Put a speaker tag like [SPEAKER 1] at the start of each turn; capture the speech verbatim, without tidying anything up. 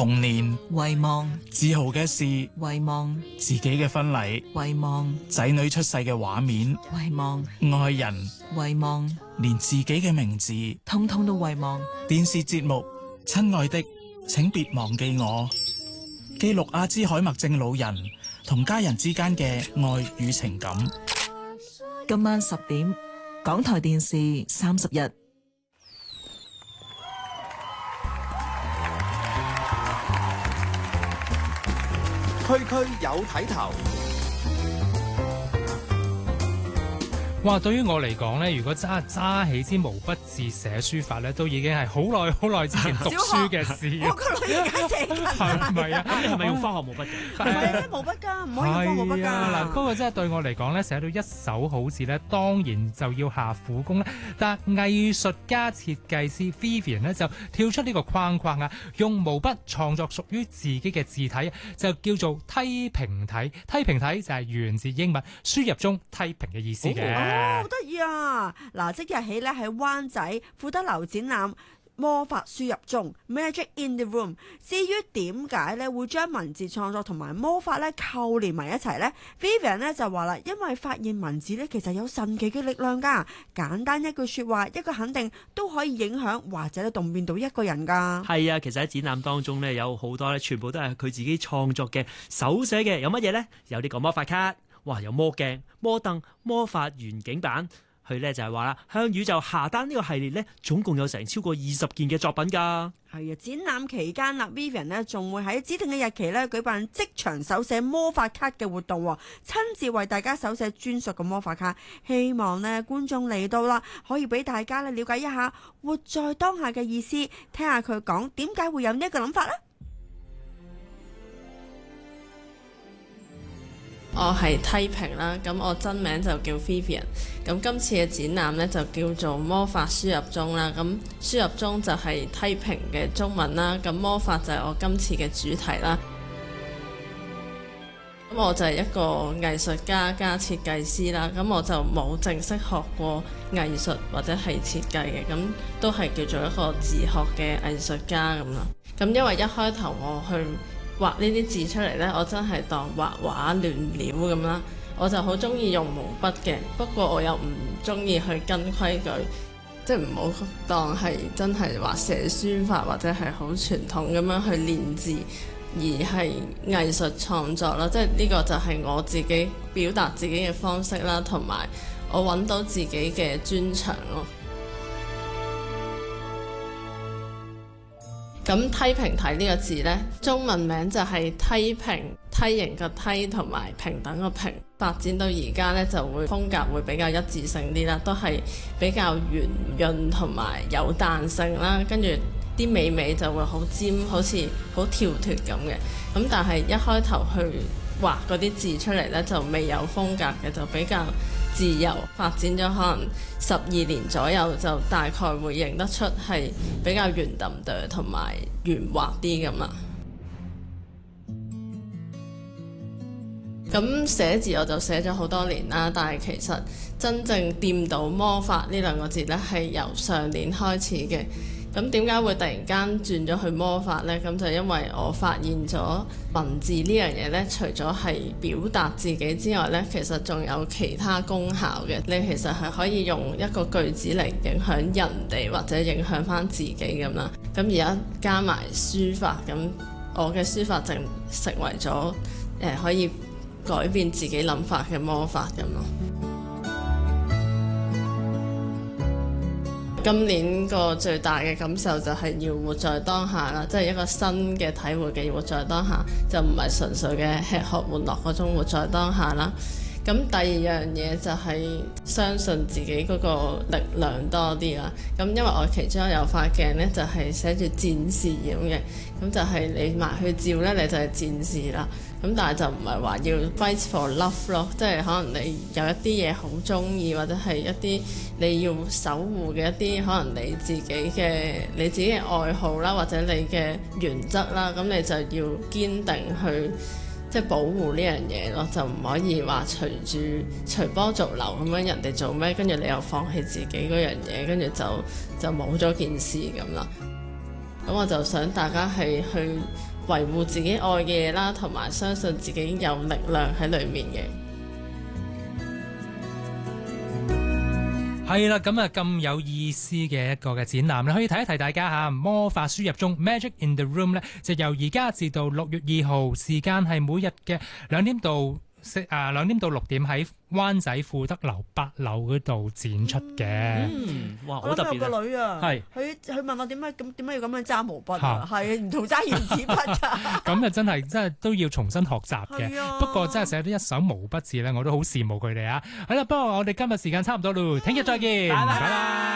[SPEAKER 1] 童年
[SPEAKER 2] 遺忘，
[SPEAKER 1] 自豪嘅事
[SPEAKER 2] 遺忘，
[SPEAKER 1] 自己嘅婚禮
[SPEAKER 2] 遺忘，
[SPEAKER 1] 仔女出世嘅畫面
[SPEAKER 2] 遺忘，
[SPEAKER 1] 愛人
[SPEAKER 2] 遺忘，
[SPEAKER 1] 連自己嘅名字
[SPEAKER 2] 通通都遺忘。
[SPEAKER 1] 電視節目親愛的請別忘記我，記錄阿茲海默症老人同家人之間嘅愛與情感。
[SPEAKER 2] 今晚十點，港台電視三十日。
[SPEAKER 3] 區區有睇頭。
[SPEAKER 4] 哇！對於我嚟講咧，如果揸揸起支毛筆字寫書法咧，都已經係好耐好耐之前讀書嘅事。
[SPEAKER 5] 我個女而家寫緊，
[SPEAKER 4] 係咪啊？
[SPEAKER 6] 咁你係咪用科學毛筆嘅？
[SPEAKER 5] 唔係真係毛筆㗎，唔可以用科學毛筆㗎。
[SPEAKER 4] 嗱，不過真係對我嚟講咧，寫到一手好字咧，當然就要下苦功啦。但藝術家設計師 Vivian 咧就跳出呢個框框啊，用毛筆創作屬於自己嘅字體，就叫做梯平體。梯平體就係源自英文輸入中梯平嘅意思嘅。
[SPEAKER 5] 哦，好得意啊！嗱，即日起咧喺灣仔富德樓展覽魔法輸入中 Magic in the Room。至於點解咧會將文字創作同埋魔法咧扣連埋一齊呢？ Vivian 咧就話啦，因為發現文字咧其實有神奇嘅力量㗎，簡單一句説話，一個肯定都可以影響或者咧動變到一個人㗎。
[SPEAKER 6] 係啊，其實喺展覽當中咧有好多咧，全部都係佢自己創作嘅手寫嘅。有乜嘢呢？有呢個魔法卡。哇！有魔鏡、魔凳、魔法園景板，佢咧就係話啦，向宇宙下單呢個系列咧，總共有成超過二十件嘅作品㗎。
[SPEAKER 5] 係啊，展覽期間啦 ，Vivian 咧仲會喺指定嘅日期咧舉辦即場手寫魔法卡嘅活動，親自為大家手寫專屬嘅魔法卡。希望咧觀眾嚟到啦，可以俾大家咧了解一下活在當下嘅意思，聽下佢講點解會有呢一個諗法咧。
[SPEAKER 7] 我係梯平啦，咁我真名就叫 Vivian。咁今次嘅展覽呢，就叫做魔法輸入中啦。咁輸入中就係梯平嘅中文啦。咁魔法就係我今次嘅主題啦。咁我就係一個藝術家加設計師啦。咁我就冇正式學過藝術或者係設計嘅，咁都係叫做一個自學嘅藝術家咁啦。咁因為一開頭我去畫呢啲字出嚟呢，我真係當畫畫亂料咁啦。我就好中意用毛筆嘅，不過我又唔中意去跟規矩，即係唔好當係真係話寫書法或者係好傳統咁樣去練字，而係藝術創作啦。即係呢個就係我自己表達自己嘅方式啦，同埋我揾到自己嘅專長咯。咁梯平體呢個字呢，中文名就係梯平，梯形個梯同埋平等個平。發展到而家呢，就會風格會比較一致性啲啦，都係比較圓潤同埋有彈性啦。跟住啲尾尾就會好尖，好似好跳脫咁嘅。咁但係一開頭去畫嗰啲字出嚟呢，就未有風格嘅，就比較自由。發展咗可能十二年左右，就大概會認得出係比較圓揼哚同埋圓滑啲咁啦。咁寫字我就寫咗好多年啦，但係其實真正掂到魔法呢兩個字呢，係由上年開始嘅。咁點解會突然間轉咗去魔法呢？咁就因為我發現咗文字呢樣嘢呢，除咗係表達自己之外呢，其實仲有其他功效嘅。你其實係可以用一個句子嚟影響人哋，或者影響翻自己咁啦。咁而家加埋書法，咁我嘅書法就成為咗誒、呃、可以改變自己諗法嘅魔法咁咯。今年個最大嘅感受就係要活在當下啦，即係一個新嘅體會嘅要活在當下，就唔係純粹嘅吃喝玩樂嗰種活在當下啦。咁第二樣嘢就係相信自己嗰個力量多啲啦。咁因為我其中有塊鏡呢，就係寫住戰士咁嘅，咁就係你埋去照呢，你就係戰士啦。咁但係就唔係話要 fight for love 咯，即係可能你有一啲嘢好中意，或者係一啲你要守護嘅一啲可能你自己嘅你自己嘅愛好啦，或者你嘅原則啦，咁你就要堅定去即係保護呢樣嘢咯，就唔可以話隨住隨波逐流咁樣，人哋做咩，跟住你又放棄自己嗰樣嘢，跟住就就冇咗件事咁啦。咁我就想大家係去維護自己愛嘅嘢啦，同埋相信自己有力量喺裡面嘅。
[SPEAKER 4] 係啦，咁啊咁有意思嘅一個嘅展覽，你可以提一提大家嚇。魔法輸入中 Magic in the Room 咧，就由而家至到六月二號，時間係每日嘅兩點到四啊兩點到六點喺灣仔富德樓八樓嗰度展出嘅。
[SPEAKER 6] 嗯，哇，好
[SPEAKER 5] 我諗有
[SPEAKER 6] 特別啊！
[SPEAKER 5] 個女啊，
[SPEAKER 6] 係
[SPEAKER 5] 佢佢問我點解咁點解要咁樣揸毛筆啊？係唔同揸原子筆㗎。
[SPEAKER 4] 咁啊真係真係都要重新學習嘅。
[SPEAKER 5] 係啊
[SPEAKER 4] 不過真係寫得一手毛筆字咧，我都好羨慕佢哋啊！好啦，不過我哋今日時間差唔多咯，聽日再見，
[SPEAKER 6] 拜拜
[SPEAKER 4] 拜拜。